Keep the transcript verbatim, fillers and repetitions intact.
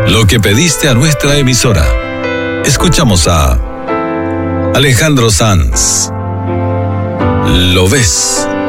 Lo que pediste a nuestra emisora. Escuchamos a Alejandro Sanz. ¿Lo ves?